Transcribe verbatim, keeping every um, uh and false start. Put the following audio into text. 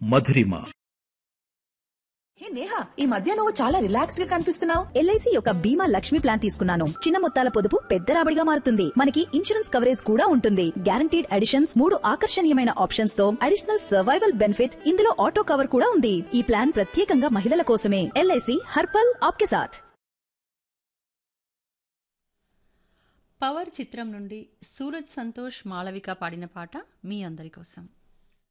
మధురిమ. హే నేహా, ఈ మధ్య నువ్వు చాలా రిలాక్స్డ్ గా కనిపిస్తున్నావు. ఎల్ఐసి యొక్క బీమా లక్ష్మి ప్లాన్ తీసుకున్నాను. చిన్న మొత్తాల పొదుపు పెద్ద రాబడిగా మారుతుంది. మనకి ఇన్సూరెన్స్ కవరేజ్ కూడా ఉంటుంది. గ్యారంటీడ్ అడిషన్స్, మూడు ఆకర్షణీయమైన ఆప్షన్స్ తో అడిషనల్ సర్వైవల్ బెనిఫిట్, ఇందులో ఆటో కవర్ కూడా ఉంది. ఈ ప్లాన్ ప్రత్యేకంగా మహిళల కోసమే. ఎల్ఐసి హర్పల్ ఆప్కే సాథ్. పవర్ చిత్రం నుండి సూరజ్ సంతోష్ మాళవిక పాడిన పాట మీ అందరి కోసం.